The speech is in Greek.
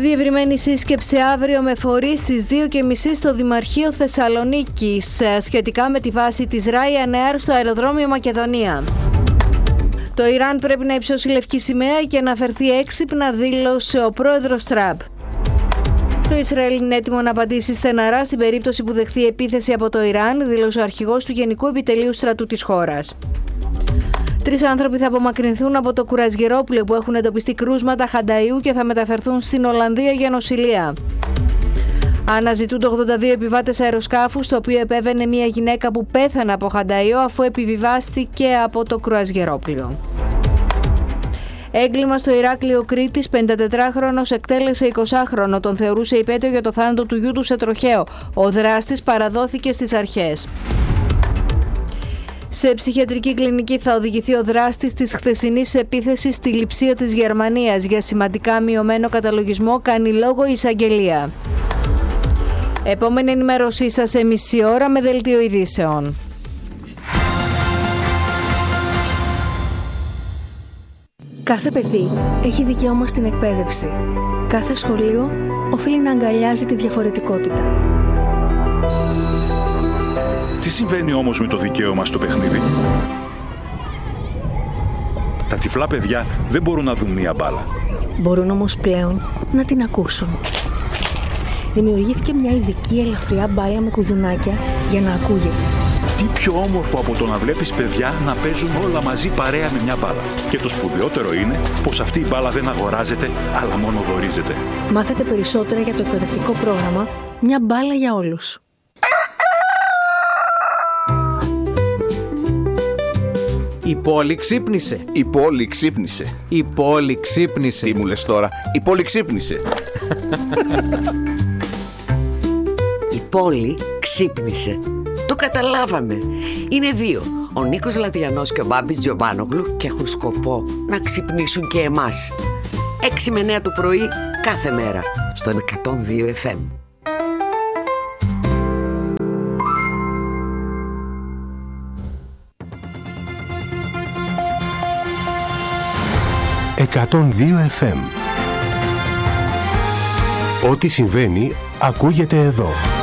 Διευρυμένη σύσκεψη αύριο με φορείς στις 2:30 στο Δημαρχείο Θεσσαλονίκης σχετικά με τη βάση της Ryanair στο αεροδρόμιο Μακεδονία. Το Ιράν πρέπει να υψώσει λευκή σημαία και να φερθεί έξυπνα, δήλωσε ο πρόεδρος Τραμπ. Το Ισραήλ είναι έτοιμο να απαντήσει στεναρά στην περίπτωση που δεχθεί επίθεση από το Ιράν, δήλωσε ο αρχηγός του Γενικού Επιτελείου Στρατού της χώρας. 3 άνθρωποι θα απομακρυνθούν από το κουραζιερόπλοιο που έχουν εντοπιστεί κρούσματα χανταϊού και θα μεταφερθούν στην Ολλανδία για νοσηλεία. Αναζητούνται 82 επιβάτες αεροσκάφους, το οποίο επέβαινε μια γυναίκα που πέθανε από χανταϊό αφού επιβιβάστηκε από το κρουαζιερόπλοιο. Έγκλημα στο Ηράκλειο Κρήτης, 54χρονος εκτέλεσε 20χρονο, τον θεωρούσε υπέτειο για το θάνατο του γιού του σε τροχαίο. Ο δράστης παραδόθηκε στις αρχές. Σε ψυχιατρική κλινική θα οδηγηθεί ο δράστης της χθεσινής επίθεσης στη Λειψία της Γερμανίας. Για σημαντικά μειωμένο καταλογισμό κάνει λόγο η εισαγγελία. Επόμενη ενημέρωσή σας σε μισή ώρα με δελτίο ειδήσεων. Κάθε παιδί έχει δικαίωμα στην εκπαίδευση. Κάθε σχολείο οφείλει να αγκαλιάζει τη διαφορετικότητα. Τι συμβαίνει όμως με το δικαίωμα στο παιχνίδι? Τα τυφλά παιδιά δεν μπορούν να δουν μία μπάλα. Μπορούν όμως πλέον να την ακούσουν. Δημιουργήθηκε μια ειδική ελαφριά μπάλα με κουδουνάκια για να ακούγεται. Τι πιο όμορφο από το να βλέπεις παιδιά να παίζουν όλα μαζί παρέα με μια μπάλα. Και το σπουδαιότερο είναι πως αυτή η μπάλα δεν αγοράζεται, αλλά μόνο δωρίζεται. Μάθετε περισσότερα για το εκπαιδευτικό πρόγραμμα «Μια μπάλα για όλους». Η πόλη ξύπνησε. Η πόλη ξύπνησε. Η πόλη ξύπνησε. Τι μου λες τώρα? Η πόλη ξύπνησε. Η πόλη ξύπνησε. Το καταλάβαμε. Είναι 2. Ο Νίκος Λατριανός και ο Μπάμπης Τζιομπάνογλου και έχουν σκοπό να ξυπνήσουν και εμάς. 6 με 9 το πρωί κάθε μέρα στον 102 FM. FM. Ό,τι συμβαίνει ακούγεται εδώ.